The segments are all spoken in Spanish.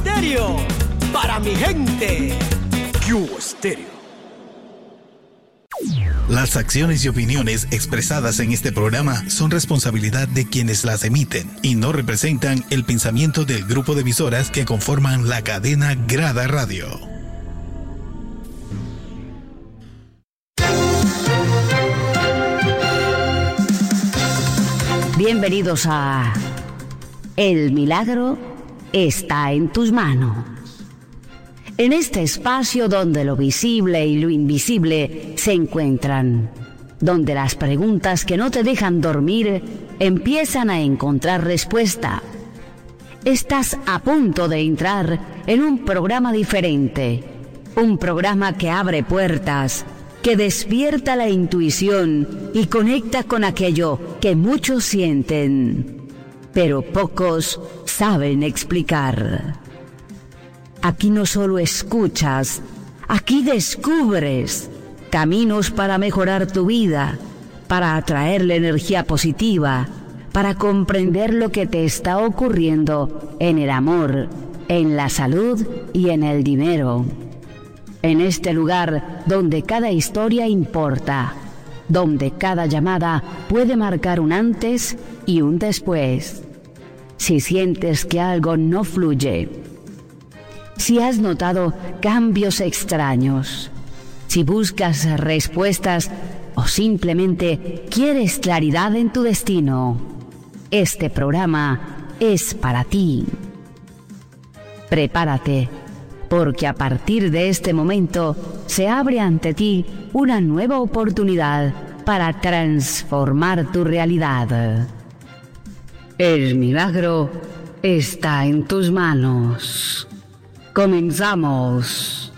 Stereo, para mi gente. Cubo Stereo. Las acciones y opiniones expresadas en este programa son responsabilidad de quienes las emiten y no representan el pensamiento del grupo de emisoras que conforman la cadena Grada Radio. Bienvenidos a El Milagro está en tus manos. En este espacio donde lo visible y lo invisible se encuentran, donde las preguntas que no te dejan dormir empiezan a encontrar respuesta. Estás a punto de entrar en un programa diferente, un programa que abre puertas, que despierta la intuición y conecta con aquello que muchos sienten, pero pocos saben explicar. Aquí no solo escuchas, aquí descubres caminos para mejorar tu vida, para atraer la energía positiva, para comprender lo que te está ocurriendo en el amor, en la salud y en el dinero. En este lugar donde cada historia importa, donde cada llamada puede marcar un antes y un después. Si sientes que algo no fluye, si has notado cambios extraños, si buscas respuestas o simplemente quieres claridad en tu destino, este programa es para ti. Prepárate, porque a partir de este momento se abre ante ti una nueva oportunidad para transformar tu realidad. El milagro está en tus manos. Comenzamos.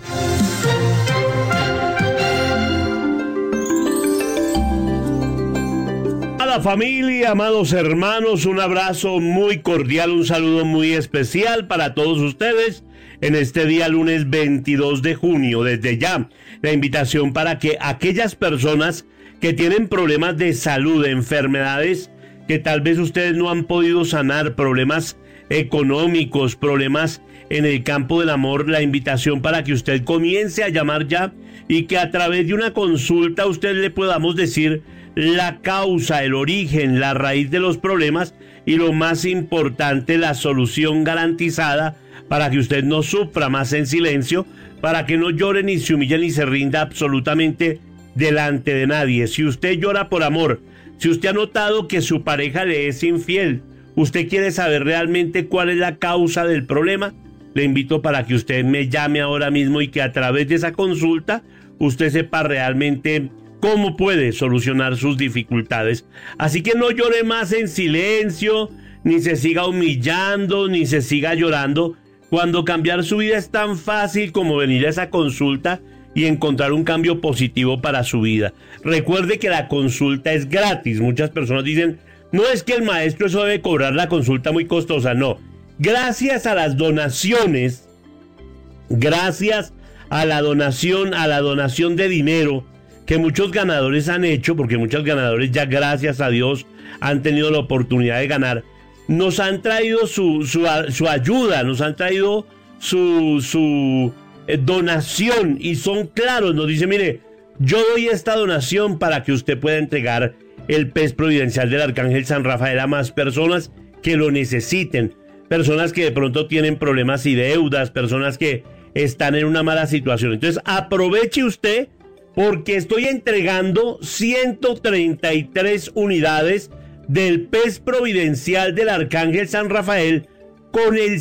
Amada familia, amados hermanos, un abrazo muy cordial, un saludo muy especial para todos ustedes en este día lunes 22 de junio. Desde ya, la invitación para que aquellas personas que tienen problemas de salud, enfermedades que tal vez ustedes no han podido sanar, problemas económicos, problemas en el campo del amor, la invitación para que usted comience a llamar ya y que a través de una consulta usted le podamos decir la causa, el origen, la raíz de los problemas y lo más importante, la solución garantizada para que usted no sufra más en silencio, para que no llore ni se humille ni se rinda absolutamente delante de nadie. Si usted llora por amor, si usted ha notado que su pareja le es infiel, usted quiere saber realmente cuál es la causa del problema, le invito para que usted me llame ahora mismo y que a través de esa consulta usted sepa realmente cómo puede solucionar sus dificultades. Así que no llore más en silencio, ni se siga humillando, ni se siga llorando, cuando cambiar su vida es tan fácil como venir a esa consulta y encontrar un cambio positivo para su vida. Recuerde que la consulta es gratis. Muchas personas dicen, no es que el maestro eso debe cobrar la consulta muy costosa, no. Gracias a las donaciones, gracias a la donación de dinero que muchos ganadores han hecho, porque muchos ganadores ya gracias a Dios han tenido la oportunidad de ganar, nos han traído su ayuda, nos han traído su donación y son claros, nos dicen, mire, yo doy esta donación para que usted pueda entregar el pez providencial del Arcángel San Rafael a más personas que lo necesiten. Personas que de pronto tienen problemas y deudas, personas que están en una mala situación. Entonces aproveche usted porque estoy entregando 133 unidades del pez providencial del Arcángel San Rafael con el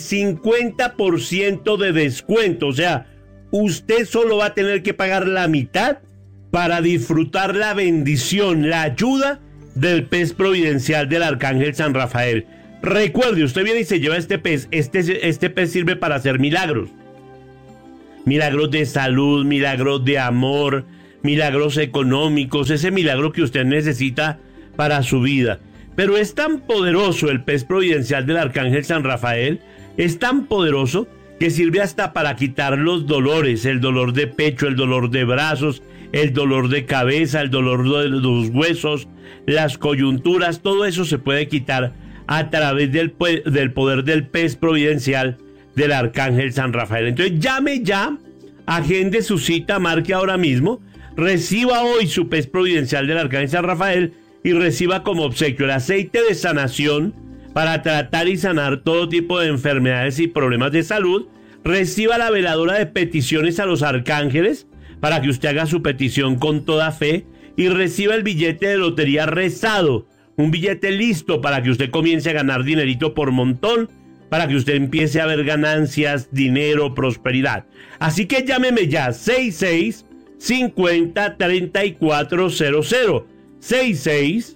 50% de descuento. O sea, usted solo va a tener que pagar la mitad para disfrutar la bendición, la ayuda del pez providencial del Arcángel San Rafael. Recuerde, usted viene y se lleva este pez. Este pez sirve para hacer milagros. Milagros de salud, milagros de amor, milagros económicos, ese milagro que usted necesita para su vida. Pero es tan poderoso el pez providencial del Arcángel San Rafael, es tan poderoso que sirve hasta para quitar los dolores, el dolor de pecho, el dolor de brazos, el dolor de cabeza, el dolor de los huesos, las coyunturas, todo eso se puede quitar a través del poder del pez providencial del Arcángel San Rafael. Entonces llame ya, agende su cita, marque ahora mismo, reciba hoy su pez providencial del Arcángel San Rafael y reciba como obsequio el aceite de sanación para tratar y sanar todo tipo de enfermedades y problemas de salud. Reciba la veladora de peticiones a los arcángeles para que usted haga su petición con toda fe y reciba el billete de lotería rezado, un billete listo para que usted comience a ganar dinerito por montón, para que usted empiece a ver ganancias, dinero, prosperidad. Así que llámeme ya, 66 50 3400, 66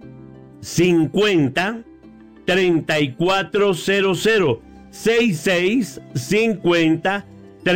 50 3400, 66 50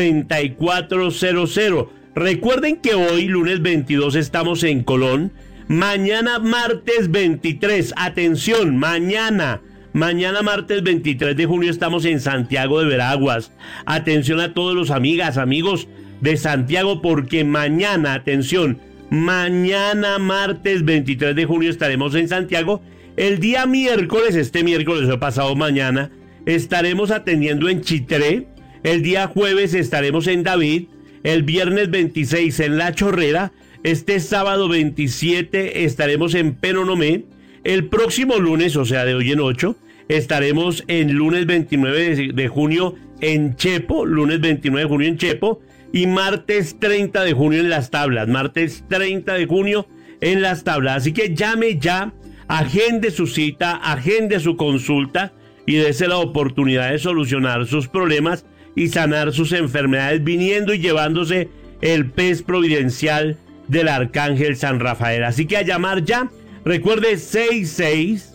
3400. Recuerden que hoy, lunes 22, estamos en Colón. Mañana, martes 23, atención, mañana martes 23 de junio estamos en Santiago de Veraguas. Atención a todos los amigos de Santiago, porque mañana, atención, mañana martes 23 de junio estaremos en Santiago. El día miércoles, este miércoles o pasado mañana, estaremos atendiendo en Chitré. El día jueves estaremos en David. El viernes 26 en La Chorrera. Este sábado 27 estaremos en Penonomé. El próximo lunes, o sea de hoy en 8, estaremos en lunes 29 de junio en Chepo. Lunes 29 de junio en Chepo. Y martes 30 de junio en Las Tablas. Martes 30 de junio en Las Tablas. Así que llame ya, agende su cita, agende su consulta y dése la oportunidad de solucionar sus problemas y sanar sus enfermedades viniendo y llevándose el pez providencial del Arcángel San Rafael. Así que a llamar ya. Recuerde 66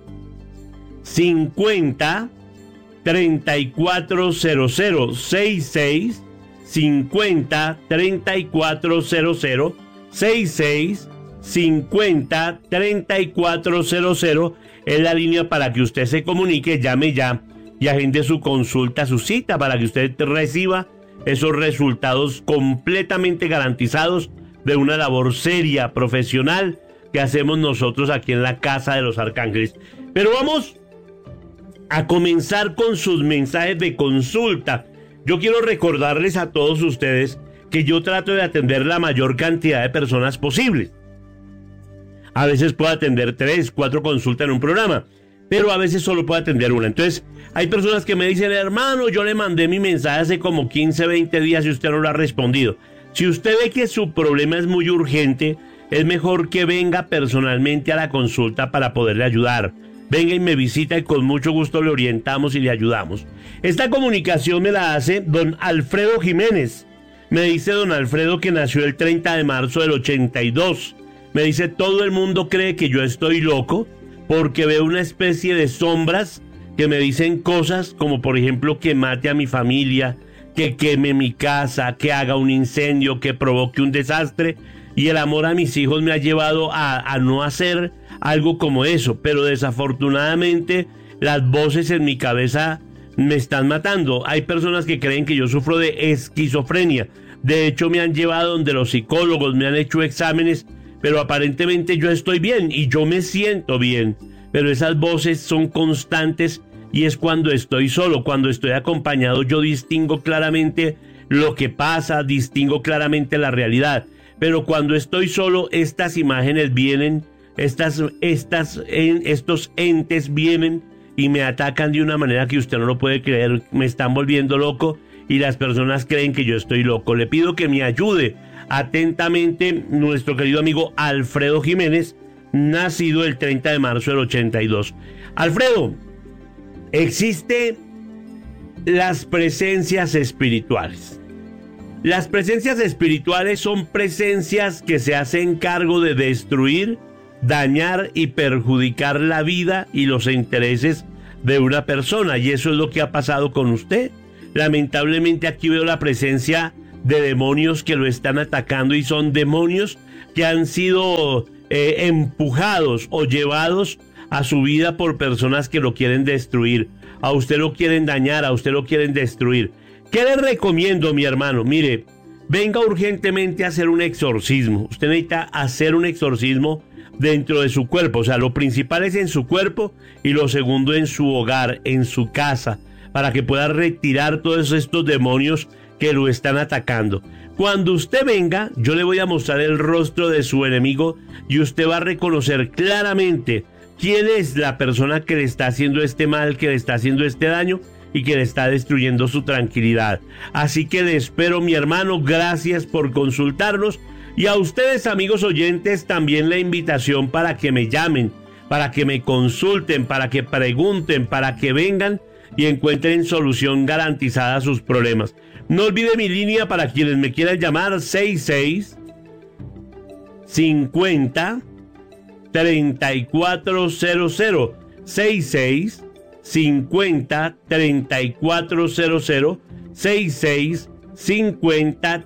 50 3400, 66 50 3400, 66 50 3400 es la línea para que usted se comunique. Llame ya y agende su consulta, su cita, para que usted reciba esos resultados completamente garantizados de una labor seria, profesional, que hacemos nosotros aquí en la Casa de los Arcángeles. Pero vamos a comenzar con sus mensajes de consulta. Yo quiero recordarles a todos ustedes que yo trato de atender la mayor cantidad de personas posibles. A veces puedo atender 3, 4 consultas en un programa, pero a veces solo puedo atender una. Entonces, hay personas que me dicen, hermano, yo le mandé mi mensaje hace como 15, 20 días y usted no lo ha respondido. Si usted ve que su problema es muy urgente, es mejor que venga personalmente a la consulta para poderle ayudar. Venga y me visita y con mucho gusto le orientamos y le ayudamos. Esta comunicación me la hace don Alfredo Jiménez. Me dice don Alfredo que nació el 30 de marzo del 82. Me dice, todo el mundo cree que yo estoy loco porque veo una especie de sombras que me dicen cosas como, por ejemplo, que mate a mi familia, que queme mi casa, que haga un incendio, que provoque un desastre. Y el amor a mis hijos me ha llevado a no hacer algo como eso. Pero desafortunadamente las voces en mi cabeza me están matando. Hay personas que creen que yo sufro de esquizofrenia. De hecho, me han llevado donde los psicólogos, me han hecho exámenes, pero aparentemente yo estoy bien y yo me siento bien. Pero esas voces son constantes y es cuando estoy solo. Cuando estoy acompañado yo distingo claramente lo que pasa, distingo claramente la realidad. Pero cuando estoy solo, estas imágenes vienen, estos entes vienen y me atacan de una manera que usted no lo puede creer. Me están volviendo loco y las personas creen que yo estoy loco. Le pido que me ayude atentamente nuestro querido amigo Alfredo Jiménez, nacido el 30 de marzo del 82. Alfredo, existen las presencias espirituales. Las presencias espirituales son presencias que se hacen cargo de destruir, dañar y perjudicar la vida y los intereses de una persona. Y eso es lo que ha pasado con usted. Lamentablemente aquí veo la presencia de demonios que lo están atacando y son demonios que han sido empujados o llevados a su vida por personas que lo quieren destruir. A usted lo quieren dañar, a usted lo quieren destruir. ¿Qué le recomiendo, mi hermano? Mire, venga urgentemente a hacer un exorcismo. Usted necesita hacer un exorcismo dentro de su cuerpo. O sea, lo principal es en su cuerpo y lo segundo en su hogar, en su casa. para que pueda retirar todos estos demonios que lo están atacando. Cuando usted venga, yo le voy a mostrar el rostro de su enemigo y usted va a reconocer claramente quién es la persona que le está haciendo este mal, que le está haciendo este daño y que le está destruyendo su tranquilidad. Así que le espero, mi hermano, gracias por consultarnos, y a ustedes, amigos oyentes, también la invitación para que me llamen, para que me consulten, para que pregunten, para que vengan y encuentren solución garantizada a sus problemas. No olvide mi línea para quienes me quieran llamar, 66 50 3400, 66 50 3400, 66 50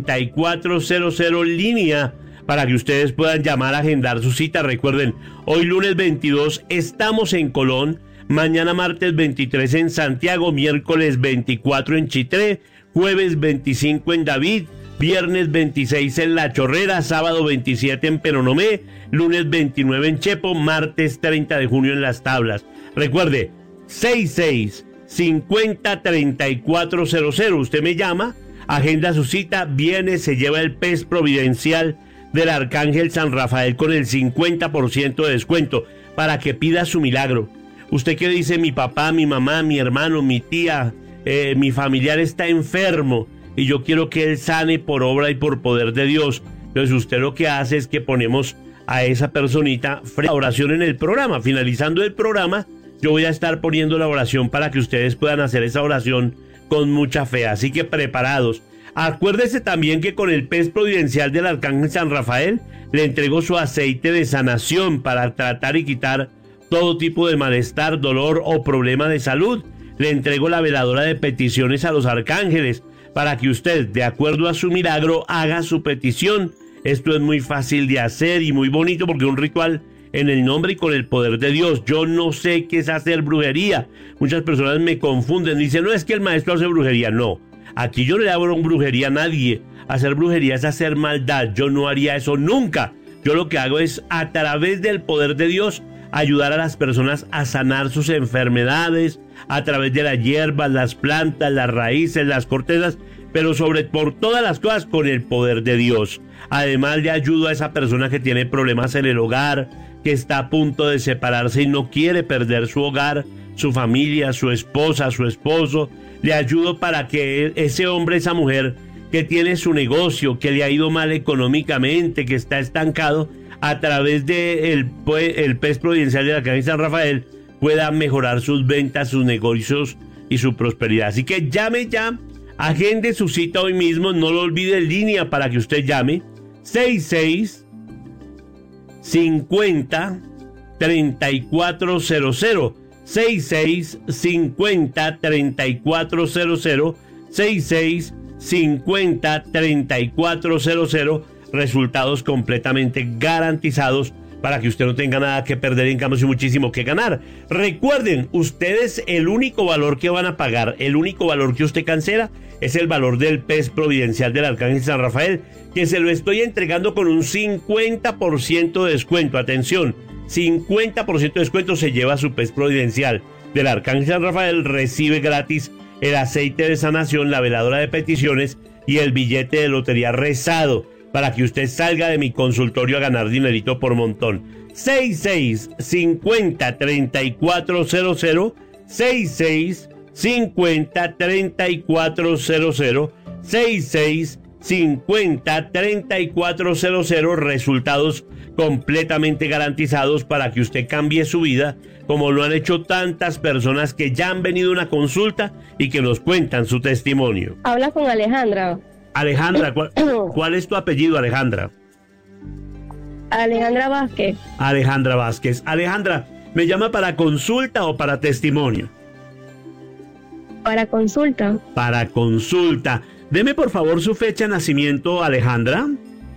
3400, línea para que ustedes puedan llamar a agendar su cita. Recuerden, hoy lunes 22 estamos en Colón, mañana martes 23 en Santiago, miércoles 24 en Chitré, jueves 25 en David, viernes 26 en La Chorrera, sábado 27 en Penonomé, lunes 29 en Chepo, martes 30 de junio en Las Tablas. Recuerde, 66 50 3400. Usted me llama, agenda su cita, viene, se lleva el pez providencial del Arcángel San Rafael con el 50% de descuento para que pida su milagro. Usted que dice, mi papá, mi mamá, mi hermano, mi tía, mi familiar está enfermo y yo quiero que él sane por obra y por poder de Dios. Entonces usted lo que hace es que ponemos a esa personita frente a la oración en el programa. Finalizando el programa, yo voy a estar poniendo la oración para que ustedes puedan hacer esa oración con mucha fe. Así que preparados. Acuérdese también que con el pez providencial del Arcángel San Rafael le entrego su aceite de sanación para tratar y quitar todo tipo de malestar, dolor o problema de salud. Le entrego la veladora de peticiones a los arcángeles para que usted, de acuerdo a su milagro, haga su petición. Esto es muy fácil de hacer y muy bonito porque es un ritual en el nombre y con el poder de Dios. Yo no sé qué es hacer brujería. Muchas personas me confunden, dicen, no, es que el maestro hace brujería. No, aquí yo no le hago brujería a nadie. Hacer brujería es hacer maldad. Yo no haría eso nunca. Yo lo que hago es, a través del poder de Dios, ayudar a las personas a sanar sus enfermedades, a través de las hierbas, las plantas, las raíces, las cortezas, pero por todas las cosas con el poder de Dios. Además, le ayudo a esa persona que tiene problemas en el hogar, que está a punto de separarse y no quiere perder su hogar, su familia, su esposa, su esposo. Le ayudo para que ese hombre, esa mujer que tiene su negocio, que le ha ido mal económicamente, que está estancado, a través de el pez providencial de la Arcángel San Rafael, pueda mejorar sus ventas, sus negocios y su prosperidad. Así que llame ya, agende su cita hoy mismo, no lo olvide, en línea para que usted llame, 66 50 3400, 66 50 3400, 66 50 3400, resultados completamente garantizados para que usted no tenga nada que perder, en cambio, y muchísimo que ganar. Recuerden, ustedes el único valor que van a pagar, el único valor que usted cancela, es el valor del pez providencial del Arcángel San Rafael, que se lo estoy entregando con un 50% de descuento. Atención, 50% de descuento, se lleva su pez providencial del Arcángel San Rafael, recibe gratis el aceite de sanación, la veladora de peticiones y el billete de lotería rezado, para que usted salga de mi consultorio a ganar dinerito por montón. 66 50 3400, 66 50 3400, 66 50 3400, resultados completamente garantizados para que usted cambie su vida, como lo han hecho tantas personas que ya han venido a una consulta y que nos cuentan su testimonio. Habla con Alejandra. Alejandra, ¿cuál es tu apellido, Alejandra? Alejandra Vázquez. Alejandra Vázquez. Alejandra, ¿me llama para consulta o para testimonio? Para consulta. Para consulta. Deme por favor su fecha de nacimiento, Alejandra.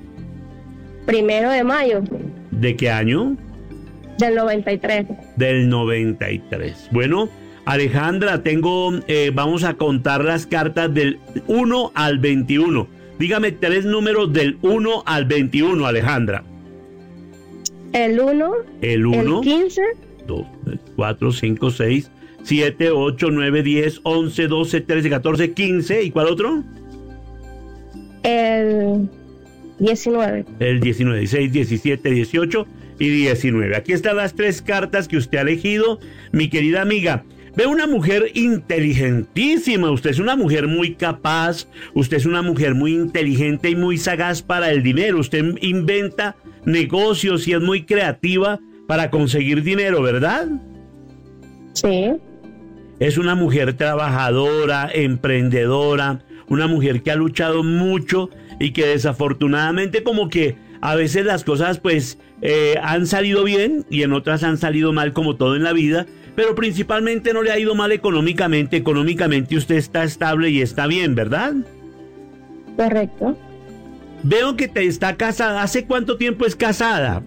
1 de mayo. ¿De qué año? Del 93. Del 93. Bueno, Alejandra, vamos a contar las cartas del 1 al 21. Dígame 3 números del 1 al 21, Alejandra. El 1. El 1. El 15. 2, 4, 5, 6, 7, 8, 9, 10, 11, 12, 13, 14, 15. ¿Y cuál otro? El 19. El 19, 16, 17, 18 y 19. Aquí están las 3 cartas que usted ha elegido, mi querida amiga. Veo una mujer inteligentísima, usted es una mujer muy capaz, usted es una mujer muy inteligente y muy sagaz para el dinero, usted inventa negocios y es muy creativa para conseguir dinero, ¿verdad? Sí. Es una mujer trabajadora, emprendedora, una mujer que ha luchado mucho y que desafortunadamente como que a veces las cosas pues han salido bien y en otras han salido mal como todo en la vida, pero principalmente no le ha ido mal económicamente. Económicamente usted está estable y está bien, ¿verdad? Correcto. Veo que te está casada. ¿Hace cuánto tiempo es casada?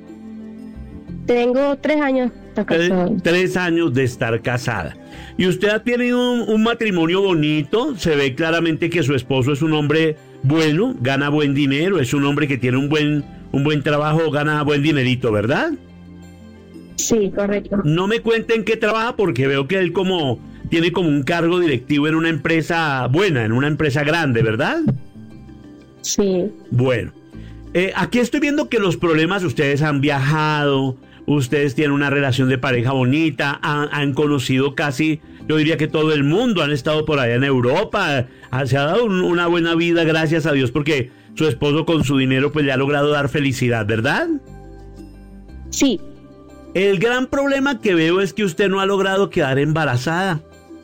Tengo 3 años de casada. 3 años de estar casada. Y usted ha tenido un matrimonio bonito. Se ve claramente que su esposo es un hombre bueno, gana buen dinero, es un hombre que tiene un buen trabajo, gana buen dinerito, ¿verdad? Sí, correcto. No me cuente en qué trabaja porque veo que él tiene como un cargo directivo en una empresa buena, en una empresa grande, ¿verdad? Sí. Bueno, aquí estoy viendo que los problemas, ustedes han viajado, ustedes tienen una relación de pareja bonita, han conocido casi, yo diría que todo el mundo, han estado por allá en Europa, se ha dado una buena vida, gracias a Dios, porque su esposo con su dinero pues le ha logrado dar felicidad, ¿verdad? Sí. El gran problema que veo es que usted no ha logrado quedar embarazada.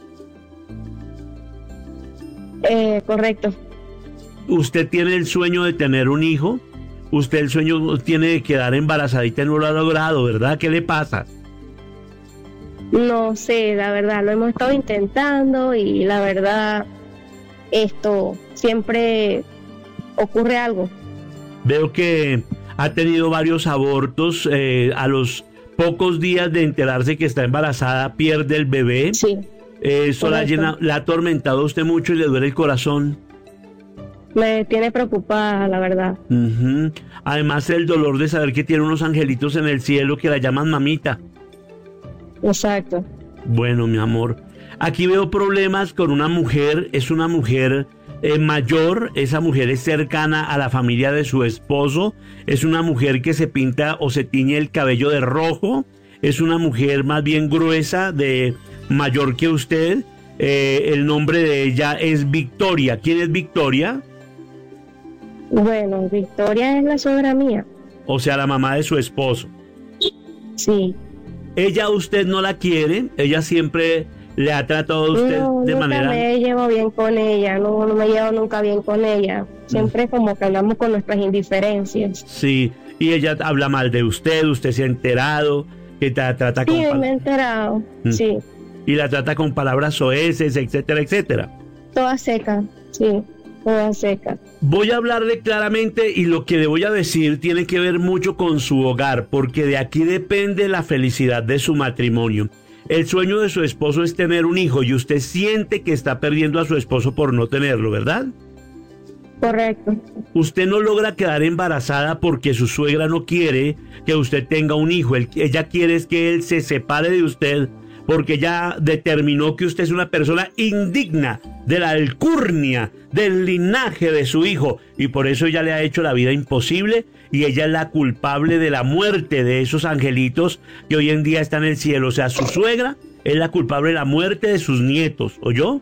Correcto. Usted tiene el sueño de tener un hijo, usted el sueño tiene de quedar embarazadita y no lo ha logrado, ¿verdad? ¿Qué le pasa? No sé, la verdad, lo hemos estado intentando y la verdad, esto siempre ocurre algo. Veo que ha tenido varios abortos, a los pocos días de enterarse que está embarazada pierde el bebé. Sí. Eso la ha atormentado a usted mucho y le duele el corazón. Me tiene preocupada, la verdad. Uh-huh. Además el dolor de saber que tiene unos angelitos en el cielo que la llaman mamita. Exacto. Bueno, mi amor, aquí veo problemas con una mujer, es una mujer mayor, esa mujer es cercana a la familia de su esposo, es una mujer que se pinta o se tiñe el cabello de rojo, es una mujer más bien gruesa, de mayor que usted, el nombre de ella es Victoria. ¿Quién es Victoria? Bueno, Victoria es la suegra mía. O sea, la mamá de su esposo. Sí. Ella usted no la quiere, ella siempre le ha tratado a usted de manera... No me llevo bien con ella, no me llevo nunca bien con ella. Siempre como que andamos con nuestras indiferencias. Sí, y ella habla mal de usted se ha enterado, que te trata con... Sí, me he enterado, sí. Y la trata con palabras soeces, etcétera, etcétera. Toda seca, sí, toda seca. Voy a hablarle claramente y lo que le voy a decir tiene que ver mucho con su hogar, porque de aquí depende la felicidad de su matrimonio. El sueño de su esposo es tener un hijo y usted siente que está perdiendo a su esposo por no tenerlo, ¿verdad? Correcto. Usted no logra quedar embarazada porque su suegra no quiere que usted tenga un hijo. Ella quiere es que él se separe de usted porque ella determinó que usted es una persona indigna de la alcurnia, del linaje de su hijo, y por eso ella le ha hecho la vida imposible y ella es la culpable de la muerte de esos angelitos que hoy en día están en el cielo. O sea, su suegra es la culpable de la muerte de sus nietos, ¿oyó?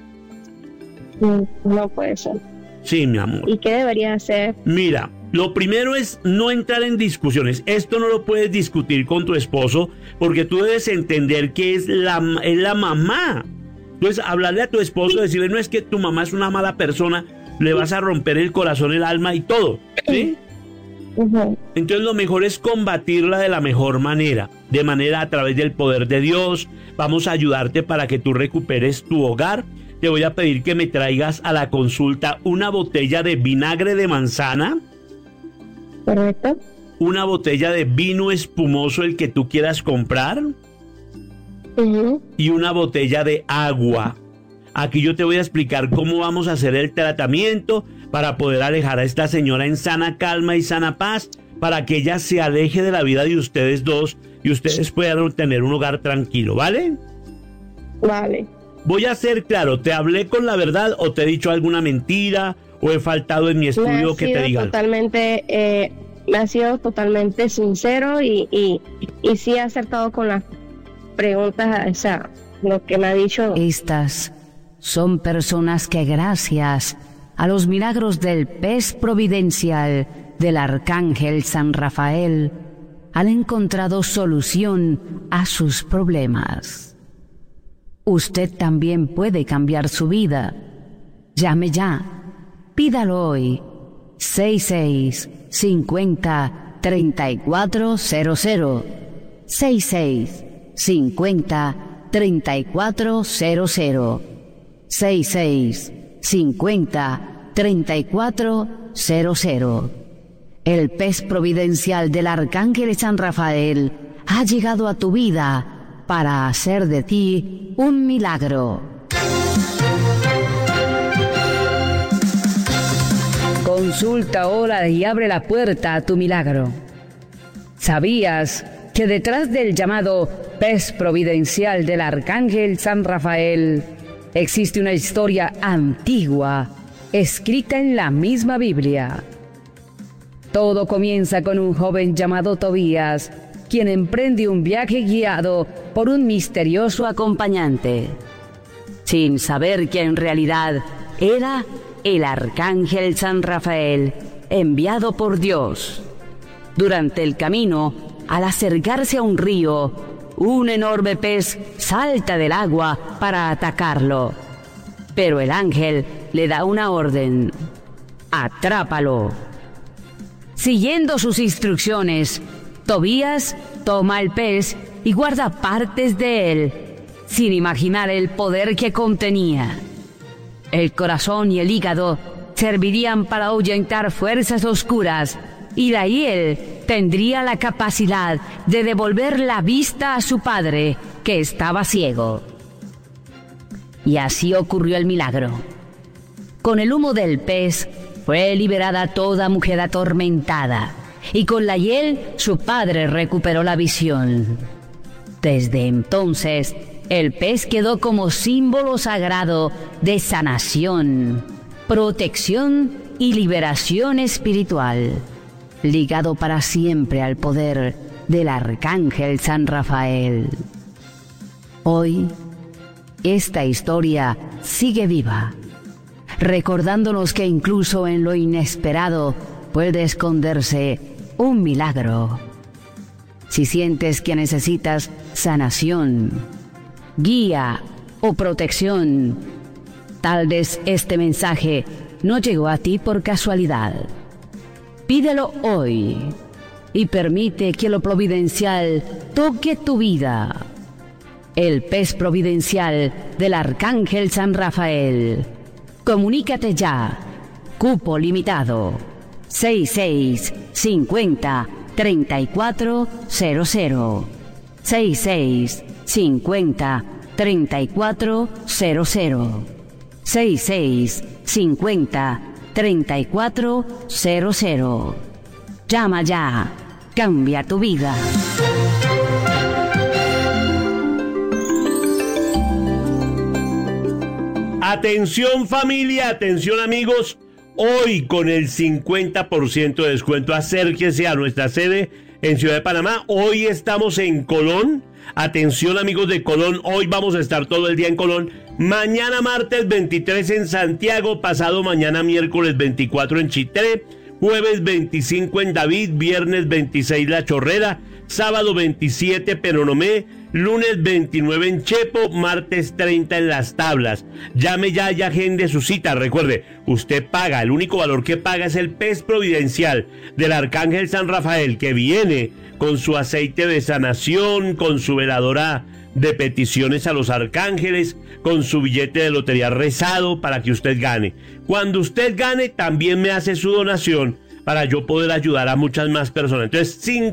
No puede ser. Sí, mi amor. ¿Y qué debería hacer? Mira, lo primero es no entrar en discusiones. Esto no lo puedes discutir con tu esposo porque tú debes entender que es la mamá. Entonces, hablarle a tu esposo, decirle, no es que tu mamá es una mala persona, le vas a romper el corazón, el alma y todo, ¿sí? Uh-huh. Entonces lo mejor es combatirla de la mejor manera, de manera a través del poder de Dios. Vamos a ayudarte para que tú recuperes tu hogar. Te voy a pedir que me traigas a la consulta una botella de vinagre de manzana. Correcto. Una botella de vino espumoso, el que tú quieras comprar. Uh-huh. Y una botella de agua. Aquí yo te voy a explicar cómo vamos a hacer el tratamiento para poder alejar a esta señora en sana calma y sana paz, para que ella se aleje de la vida de ustedes dos y ustedes puedan tener un hogar tranquilo, ¿vale? Vale. Voy a ser claro, ¿te hablé con la verdad o te he dicho alguna mentira o he faltado en mi estudio que te diga? Me ha sido totalmente sincero y sí he acertado con las preguntas, o sea, lo que me ha dicho. Estas son personas que gracias a los milagros del pez providencial del Arcángel San Rafael han encontrado solución a sus problemas. Usted también puede cambiar su vida. Llame ya. Pídalo hoy. 6650-3400. 6650-3400. 6650-3400. El pez providencial del Arcángel San Rafael ha llegado a tu vida para hacer de ti un milagro. Consulta ahora y abre la puerta a tu milagro. ¿Sabías que detrás del llamado pez providencial del Arcángel San Rafael existe una historia antigua escrita en la misma Biblia? Todo comienza con un joven llamado Tobías, quien emprende un viaje guiado por un misterioso acompañante, sin saber que en realidad era el Arcángel San Rafael, enviado por Dios. Durante el camino, al acercarse a un río, un enorme pez salta del agua para atacarlo. Pero el ángel le da una orden: ¡atrápalo! Siguiendo sus instrucciones, Tobías toma el pez y guarda partes de él, sin imaginar el poder que contenía. El corazón y el hígado servirían para ahuyentar fuerzas oscuras, y de ahí él tendría la capacidad de devolver la vista a su padre, que estaba ciego. Y así ocurrió el milagro. Con el humo del pez fue liberada toda mujer atormentada, y con la hiel su padre recuperó la visión. Desde entonces, el pez quedó como símbolo sagrado de sanación, protección y liberación espiritual, ligado para siempre al poder del Arcángel San Rafael. Hoy, esta historia sigue viva, recordándonos que incluso en lo inesperado puede esconderse un milagro. Si sientes que necesitas sanación, guía o protección, tal vez este mensaje no llegó a ti por casualidad. Pídelo hoy y permite que lo providencial toque tu vida. El pez providencial del Arcángel San Rafael. Comunícate ya. Cupo limitado. 6650-3400. 6650-3400. 6650-3400. Llama ya. Cambia tu vida. Atención familia, atención amigos. Hoy con el 50% de descuento, acérquese a nuestra sede en Ciudad de Panamá. Hoy estamos en Colón. Atención amigos de Colón, hoy vamos a estar todo el día en Colón. Mañana martes 23 en Santiago, pasado mañana miércoles 24 en Chitré, jueves 25 en David, viernes 26 La Chorrera, sábado 27 Peronomé, lunes 29 en Chepo, martes 30 en Las Tablas. Llame ya y agende su cita. Recuerde, usted paga, el único valor que paga es el pez providencial del Arcángel San Rafael, que viene con su aceite de sanación, con su veladora de peticiones a los arcángeles, con su billete de lotería rezado para que usted gane. Cuando usted gane, también me hace su donación para yo poder ayudar a muchas más personas. Entonces,